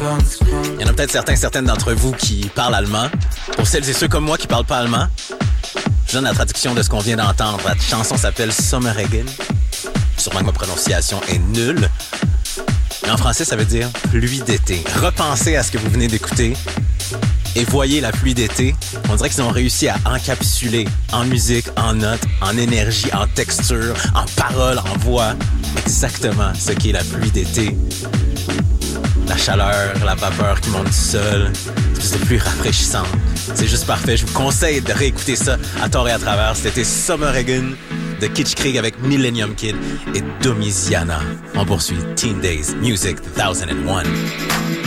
Il y en a peut-être certaines d'entre vous qui parlent allemand. Pour celles et ceux comme moi qui parlent pas allemand, je donne la traduction de ce qu'on vient d'entendre. La chanson s'appelle Sommerregen. Sûrement que ma prononciation est nulle. Mais en français, ça veut dire pluie d'été. Repensez à ce que vous venez d'écouter et voyez la pluie d'été. On dirait qu'ils ont réussi à encapsuler en musique, en notes, en énergie, en texture, en paroles, en voix, exactement ce qu'est la pluie d'été. La chaleur, la vapeur qui monte du sol, c'est de pluie rafraîchissante. C'est juste parfait. Je vous conseille de réécouter ça à tort et à travers. C'était Sommerregen de Kitschkrieg avec Millennium Kid et Domiziana. On poursuit Teen Days Music 2001.